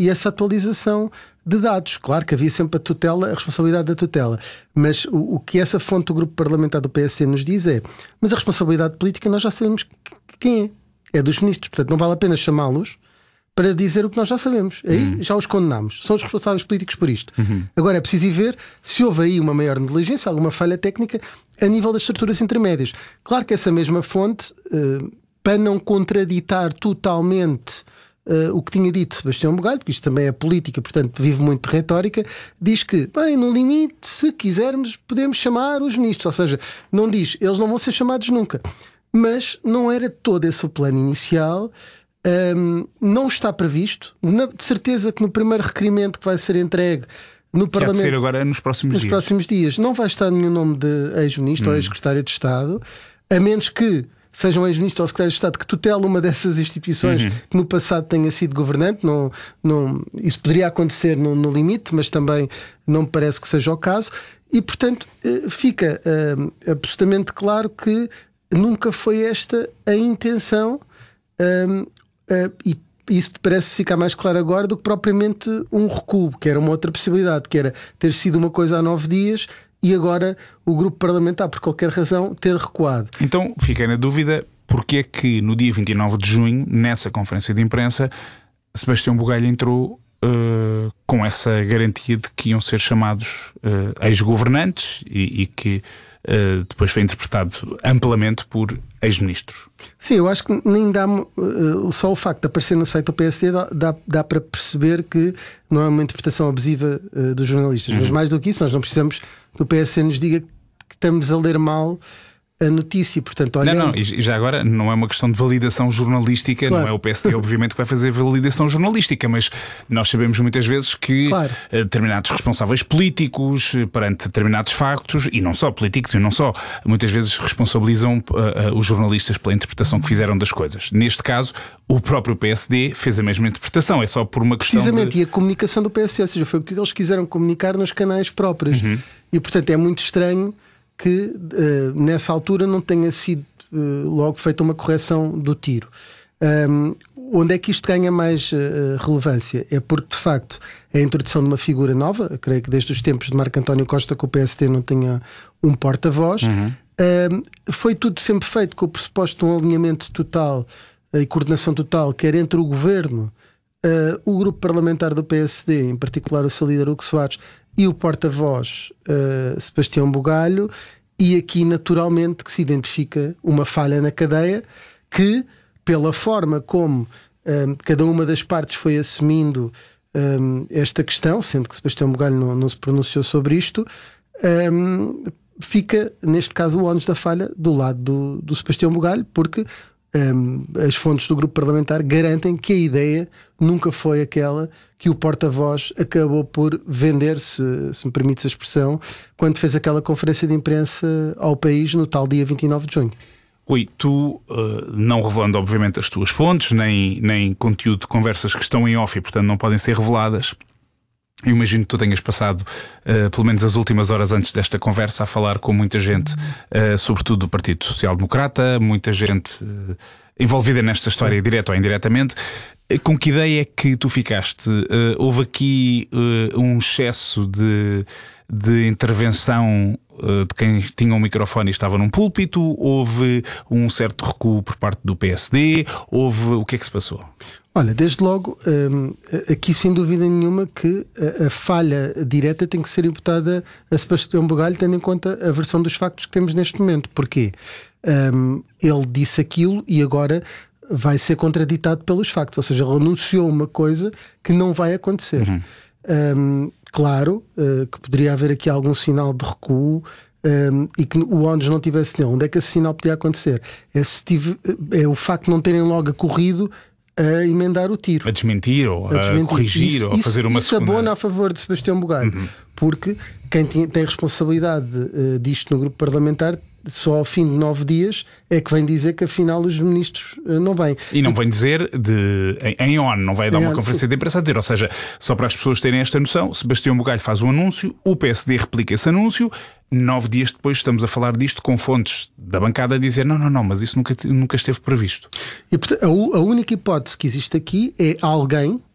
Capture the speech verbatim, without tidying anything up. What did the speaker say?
e essa atualização de dados. Claro que havia sempre a tutela, a responsabilidade da tutela, mas o, o que essa fonte do grupo parlamentar do P S D nos diz é: mas a responsabilidade política nós já sabemos quem é, é dos ministros, portanto não vale a pena chamá-los para dizer o que nós já sabemos. Aí uhum. já os condenamos, são os responsáveis políticos por isto. Uhum. Agora é preciso ir ver se houve aí uma maior negligência, alguma falha técnica a nível das estruturas intermédias. Claro que essa mesma fonte, uh, para não contraditar totalmente Uh, o que tinha dito Sebastião Bugalho, porque isto também é política, portanto vive muito de retórica, diz que, bem, no limite, se quisermos, podemos chamar os ministros. Ou seja, não diz, eles não vão ser chamados nunca. Mas não era todo esse o plano inicial. Um, não está previsto. Na, de certeza que no primeiro requerimento que vai ser entregue no que Parlamento, há de ser agora nos próximos nos dias. próximos dias, não vai estar nenhum nome de ex-ministro hum. ou ex-secretário de Estado, a menos que seja um ex-ministro ou secretário de Estado que tutela uma dessas instituições uhum. que no passado tenha sido governante. Não, não, isso poderia acontecer no, no limite, mas também não me parece que seja o caso. E, portanto, fica uh, absolutamente claro que nunca foi esta a intenção, uh, uh, e isso parece ficar mais claro agora do que propriamente um recuo, que era uma outra possibilidade, que era ter sido uma coisa há nove dias e agora o grupo parlamentar, por qualquer razão, ter recuado. Então, fiquei na dúvida, porque é que no dia vinte e nove de junho, nessa conferência de imprensa, Sebastião Bugalho entrou uh, com essa garantia de que iam ser chamados uh, ex-governantes e, e que uh, depois foi interpretado amplamente por ex-ministros. Sim, eu acho que nem dá uh, só o facto de aparecer no site do P S D dá, dá, dá para perceber que não é uma interpretação abusiva uh, dos jornalistas, uhum. mas mais do que isso, nós não precisamos que o P S D nos diga que estamos a ler mal a notícia. Portanto, olha... Não, não, e já agora não é uma questão de validação jornalística, claro. Não é o P S D obviamente que vai fazer validação jornalística, mas nós sabemos muitas vezes que claro. determinados responsáveis políticos perante determinados factos, e não só políticos, e não só, muitas vezes responsabilizam uh, uh, os jornalistas pela interpretação que fizeram das coisas. Neste caso, o próprio P S D fez a mesma interpretação, é só por uma questão precisamente, de... e a comunicação do P S D, ou seja, foi o que eles quiseram comunicar nos canais próprios. Uhum. E portanto é muito estranho que uh, nessa altura não tenha sido uh, logo feita uma correção do tiro. Um, onde é que isto ganha mais uh, relevância? É porque, de facto, é a introdução de uma figura nova. Eu creio que desde os tempos de Marco António Costa que o P S D não tinha um porta-voz. Uhum. Um, foi tudo sempre feito com o pressuposto de um alinhamento total uh, e coordenação total, quer entre o Governo, uh, o grupo parlamentar do P S D, em particular o seu líder Hugo Soares, e o porta-voz uh, Sebastião Bugalho, e aqui naturalmente que se identifica uma falha na cadeia que, pela forma como um, cada uma das partes foi assumindo um, esta questão, sendo que Sebastião Bugalho não, não se pronunciou sobre isto, um, fica neste caso o ónus da falha do lado do, do Sebastião Bugalho, porque um, as fontes do grupo parlamentar garantem que a ideia nunca foi aquela que o porta-voz acabou por vender, se, se me permites a expressão, quando fez aquela conferência de imprensa ao país no tal dia vinte e nove de junho. Rui, tu, uh, não revelando obviamente as tuas fontes, nem, nem conteúdo de conversas que estão em off e portanto não podem ser reveladas, eu imagino que tu tenhas passado uh, pelo menos as últimas horas antes desta conversa a falar com muita gente, uh, sobretudo do Partido Social Democrata, muita gente uh, envolvida nesta história, direta ou indiretamente. Com que ideia é que tu ficaste? Uh, houve aqui uh, um excesso de, de intervenção uh, de quem tinha um microfone e estava num púlpito? Houve um certo recuo por parte do P S D? Houve... O que é que se passou? Olha, desde logo, um, aqui sem dúvida nenhuma que a, a falha direta tem que ser imputada a Sebastião Bugalho, tendo em conta a versão dos factos que temos neste momento. Porquê? Um, ele disse aquilo e agora vai ser contraditado pelos factos, ou seja, ele anunciou uma coisa que não vai acontecer. Uhum. Um, claro uh, que poderia haver aqui algum sinal de recuo um, e que o ónus não tivesse nele. Onde é que esse sinal podia acontecer? É, se tive, é o facto de não terem logo acorrido a emendar o tiro. A desmentir ou a, desmentir. a corrigir isso, ou a fazer uma isso segunda... Isso abona a favor de Sebastião Bugalho, uhum. porque quem tem, tem responsabilidade uh, disto no grupo parlamentar só ao fim de nove dias é que vem dizer que afinal os ministros uh, não vêm. E não vem dizer de, em, em on, não vai dar uma on, conferência sim. de imprensa a dizer, ou seja, só para as pessoas terem esta noção, Sebastião Bugalho faz um anúncio, o P S D replica esse anúncio, nove dias depois estamos a falar disto com fontes da bancada a dizer não, não, não, mas isso nunca, nunca esteve previsto. E portanto, a, a única hipótese que existe aqui é alguém